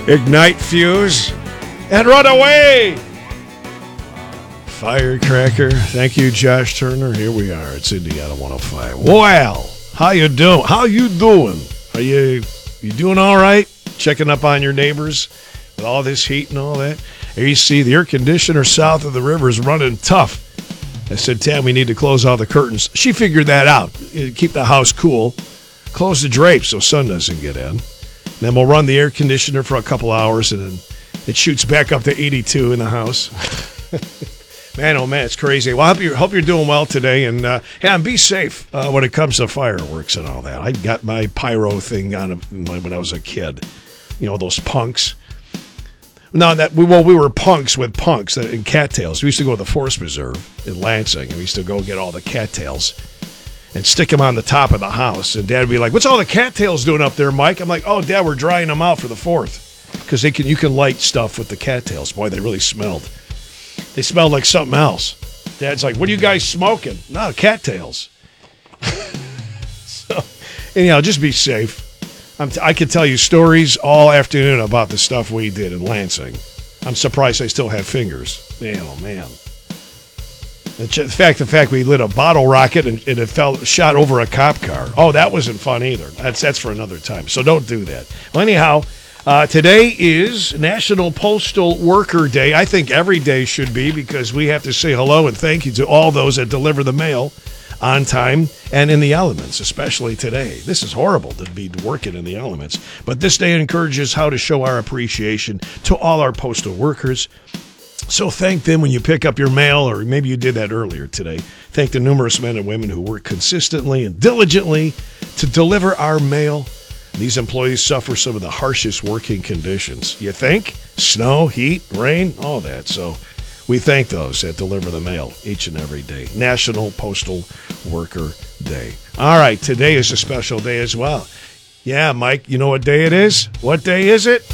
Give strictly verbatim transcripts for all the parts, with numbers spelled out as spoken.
Ignite fuse and run away. Firecracker. Thank you, Josh Turner. Here we are. It's Indiana one oh five. Well, how you doing? How you doing? Are you you doing all right? Checking up on your neighbors with all this heat and all that? Here you see the air conditioner south of the river is running tough. I said, Tam, we need to close all the curtains. She figured that out. Keep the house cool. Close the drapes so sun doesn't get in. Then we'll run the air conditioner for a couple hours, and then it shoots back up to eighty-two in the house. Man, oh man, it's crazy. Well, I hope you're, hope you're doing well today, and uh, yeah, and be safe uh, when it comes to fireworks and all that. I got my pyro thing on when I was a kid. You know, those punks. No, that we well we were punks with punks in cattails. We used to go to the Forest Preserve in Lansing, and we used to go get all the cattails and stick them on the top of the house. And Dad would be like, "What's all the cattails doing up there, Mike?" I'm like, "Oh, Dad, we're drying them out for the fourth, because they can you can light stuff with the cattails." Boy, they really smelled. They smelled like something else. Dad's like, "What are you guys smoking?" "No, cattails." So, anyhow, just be safe. I'm t- I could tell you stories all afternoon about the stuff we did in Lansing. I'm surprised I still have fingers. Man, oh man. The fact, the fact we lit a bottle rocket and, and it fell, shot over a cop car. Oh, that wasn't fun either. That's that's for another time. So don't do that. Well, anyhow, uh, today is National Postal Worker Day. I think every day should be, because we have to say hello and thank you to all those that deliver the mail on time and in the elements, especially today. This is horrible to be working in the elements. But this day encourages how to show our appreciation to all our postal workers. So thank them when you pick up your mail, or maybe you did that earlier today. Thank the numerous men and women who work consistently and diligently to deliver our mail. These employees suffer some of the harshest working conditions. You think? Snow, heat, rain, all that. So we thank those that deliver the mail each and every day. National Postal Worker Day. All right, today is a special day as well. Yeah, Mike, you know what day it is? What day is it?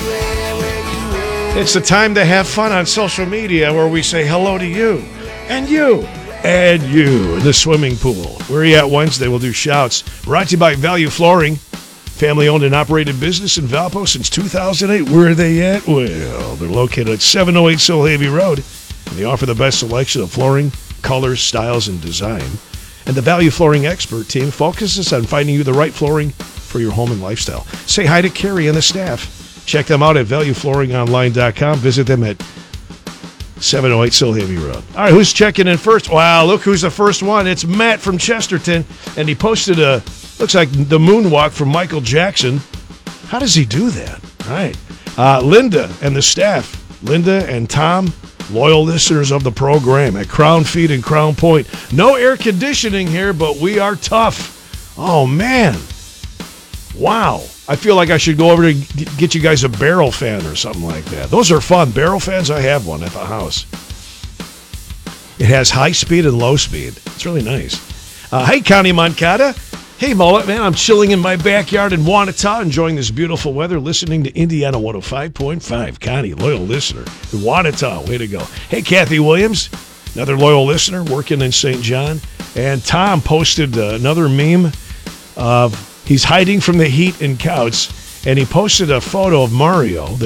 It's the time to have fun on social media, where we say hello to you, and you, and you in the swimming pool. Where are you at Wednesday? We'll do shouts. Brought to you by Value Flooring. Family-owned and operated business in Valpo since two thousand eight. Where are they at? Well, they're located at seven oh eight Sohavy Road. And they offer the best selection of flooring, colors, styles, and design. And the Value Flooring expert team focuses on finding you the right flooring for your home and lifestyle. Say hi to Carrie and the staff. Check them out at value flooring online dot com. Visit them at seven oh eight Sohavy Road. All right, who's checking in first? Wow, look who's the first one. It's Matt from Chesterton, and he posted a, looks like the moonwalk from Michael Jackson. How does he do that? All right. Uh, Linda and the staff. Linda and Tom, loyal listeners of the program at Crown Feed and Crown Point. No air conditioning here, but we are tough. Oh, man. Wow. I feel like I should go over to get you guys a barrel fan or something like that. Those are fun. Barrel fans, I have one at the house. It has high speed and low speed. It's really nice. Uh, hey, Connie Moncada. Hey, Mullet, man. I'm chilling in my backyard in Wanata, enjoying this beautiful weather, listening to Indiana one oh five point five. Connie, loyal listener. Wanata, way to go. Hey, Kathy Williams, another loyal listener, working in Saint John. And Tom posted uh, another meme of he's hiding from the heat in Couts, and he posted a photo of Mario,